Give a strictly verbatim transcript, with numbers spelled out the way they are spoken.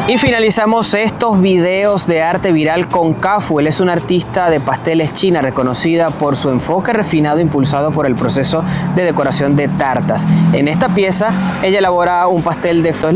Y finalizamos estos videos de arte viral con Kafu. Él es una artista de pasteles china reconocida por su enfoque refinado impulsado por el proceso de decoración de tartas. En esta pieza ella elabora un pastel de flores